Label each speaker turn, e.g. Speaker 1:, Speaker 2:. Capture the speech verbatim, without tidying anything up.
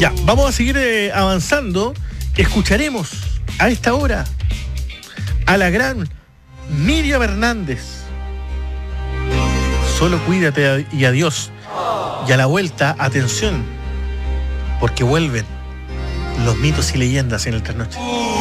Speaker 1: Ya, vamos a seguir eh, avanzando. Escucharemos a esta hora a la gran Miriam Hernández. Solo cuídate y adiós. Y a la vuelta, atención, porque vuelven los mitos y leyendas en el trasnoche.